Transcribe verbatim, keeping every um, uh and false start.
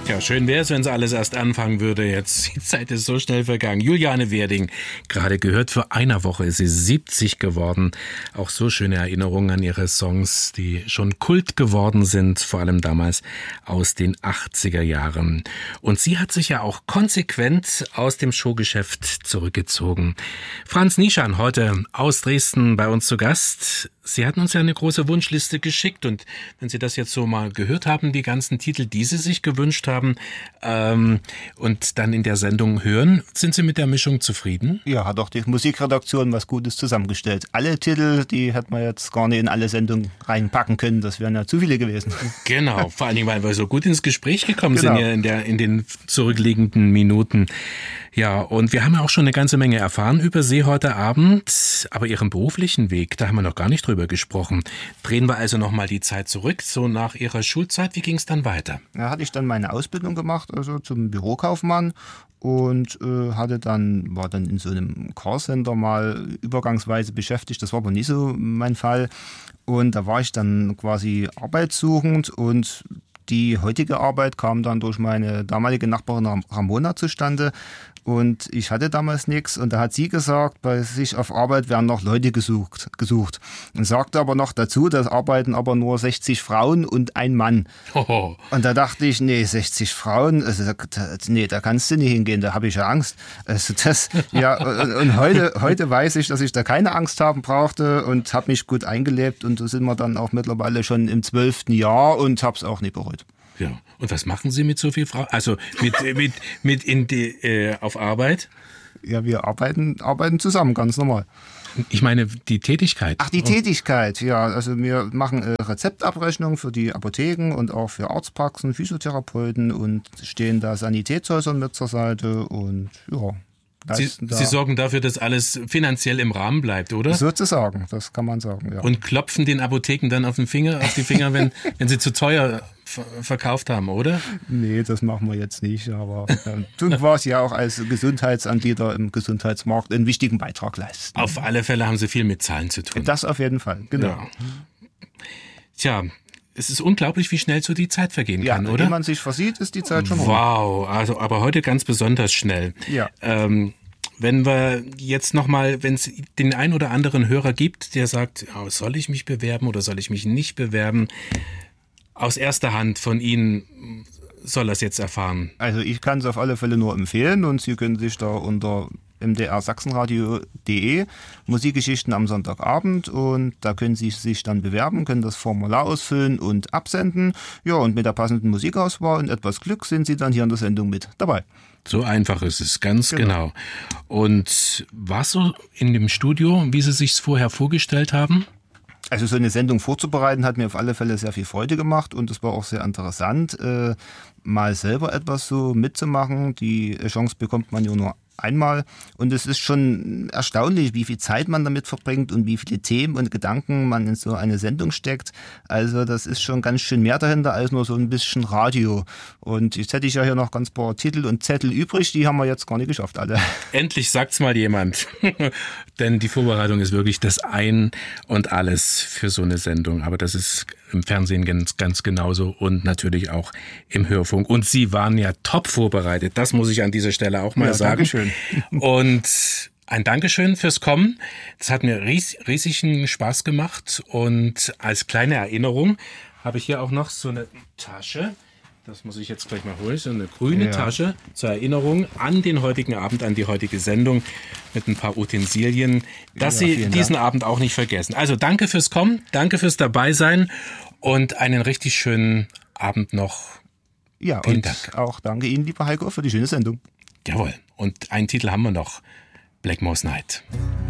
Ja, schön wäre es, wenn es alles erst anfangen würde. Jetzt, die Zeit ist so schnell vergangen. Juliane Werding, gerade gehört, vor einer Woche ist sie siebzig geworden. Auch so schöne Erinnerungen an ihre Songs, die schon Kult geworden sind, vor allem damals aus den achtziger Jahren. Und sie hat sich ja auch konsequent aus dem Showgeschäft zurückgezogen. Franz Nischan, heute aus Dresden bei uns zu Gast. Sie hatten uns ja eine große Wunschliste geschickt und wenn Sie das jetzt so mal gehört haben, die ganzen Titel, die Sie sich gewünscht haben ähm, und dann in der Sendung hören, sind Sie mit der Mischung zufrieden? Ja, hat auch die Musikredaktion was Gutes zusammengestellt. Alle Titel, die hätte man jetzt gar nicht in alle Sendungen reinpacken können, das wären ja zu viele gewesen. Genau, vor allen Dingen, weil wir so gut ins Gespräch gekommen genau. sind ja in, der, in den zurückliegenden Minuten. Ja, und wir haben ja auch schon eine ganze Menge erfahren über Sie heute Abend, aber Ihren beruflichen Weg, da haben wir noch gar nicht drüber gesprochen. Drehen wir also nochmal die Zeit zurück, so nach Ihrer Schulzeit, wie ging es dann weiter? Da hatte ich dann meine Ausbildung gemacht, also zum Bürokaufmann und äh, hatte dann, war dann in so einem Callcenter mal übergangsweise beschäftigt, das war aber nicht so mein Fall. Und da war ich dann quasi arbeitssuchend und die heutige Arbeit kam dann durch meine damalige Nachbarin Ramona zustande und ich hatte damals nichts und da hat sie gesagt, bei sich auf Arbeit werden noch Leute gesucht, gesucht und sagte aber noch dazu, dass arbeiten aber nur sechzig Frauen und ein Mann. Hoho. Und da dachte ich, nee, sechzig Frauen, also da, da, nee, da kannst du nicht hingehen, da habe ich ja Angst. Also das, ja, und, und heute, heute weiß ich, dass ich da keine Angst haben brauchte und habe mich gut eingelebt und da sind wir dann auch mittlerweile schon im zwölften Jahr und habe es auch nicht bereut. Ja. Und was machen Sie mit so viel Frauen? Also mit, mit, mit in die, äh, auf Arbeit? Ja, wir arbeiten, arbeiten zusammen, ganz normal. Ich meine, die Tätigkeit. Ach, die Tätigkeit, ja. Also wir machen äh, Rezeptabrechnung für die Apotheken und auch für Arztpraxen, Physiotherapeuten und stehen da Sanitätshäusern mit zur Seite und ja. Sie, Sie sorgen dafür, dass alles finanziell im Rahmen bleibt, oder? Sozusagen, das kann man sagen, ja. Und klopfen den Apotheken dann auf den Finger, auf die Finger, wenn, wenn sie zu teuer ver- verkauft haben, oder? Nee, das machen wir jetzt nicht, aber äh, du warst ja auch als Gesundheitsanbieter im Gesundheitsmarkt einen wichtigen Beitrag leisten. Auf alle Fälle haben Sie viel mit Zahlen zu tun. Das auf jeden Fall, genau. Ja. Tja, es ist unglaublich, wie schnell so die Zeit vergehen ja, kann, oder? Wenn man sich versieht, ist die Zeit schon rum. Wow, also aber heute ganz besonders schnell. Ja. Ähm, wenn wir jetzt nochmal, wenn es den einen oder anderen Hörer gibt, der sagt, oh, soll ich mich bewerben oder soll ich mich nicht bewerben? Aus erster Hand von Ihnen soll er es jetzt erfahren. Also ich kann es auf alle Fälle nur empfehlen und Sie können sich da unter m d r sachsenradio punkt de Musikgeschichten am Sonntagabend und da können Sie sich dann bewerben, können das Formular ausfüllen und absenden. Ja, und mit der passenden Musikauswahl und etwas Glück sind Sie dann hier in der Sendung mit dabei. So einfach ist es, ganz genau. Genau. Und was so in dem Studio, wie Sie sich's vorher vorgestellt haben? Also so eine Sendung vorzubereiten hat mir auf alle Fälle sehr viel Freude gemacht und es war auch sehr interessant, äh, mal selber etwas so mitzumachen. Die Chance bekommt man ja nur einmal und es ist schon erstaunlich, wie viel Zeit man damit verbringt und wie viele Themen und Gedanken man in so eine Sendung steckt. Also das ist schon ganz schön mehr dahinter als nur so ein bisschen Radio. Und jetzt hätte ich ja hier noch ganz paar Titel und Zettel übrig, die haben wir jetzt gar nicht geschafft alle. Endlich sagt's mal jemand. Denn die Vorbereitung ist wirklich das Ein und Alles für so eine Sendung. Aber das ist im Fernsehen ganz, ganz genauso und natürlich auch im Hörfunk. Und Sie waren ja top vorbereitet. Das muss ich an dieser Stelle auch mal Ja, sagen. Dankeschön. Und ein Dankeschön fürs Kommen. Das hat mir ries, riesigen Spaß gemacht. Und als kleine Erinnerung habe ich hier auch noch so eine Tasche. Das muss ich jetzt gleich mal holen. So eine grüne Ja. Tasche zur Erinnerung an den heutigen Abend, an die heutige Sendung mit ein paar Utensilien, dass Ja, Sie vielen diesen Dank. Abend auch nicht vergessen. Also danke fürs Kommen, danke fürs Dabeisein und einen richtig schönen Abend noch. Ja, Vielen und Dank. auch danke Ihnen, lieber Heiko, für die schöne Sendung. Jawohl. Und einen Titel haben wir noch. Black Moss Night.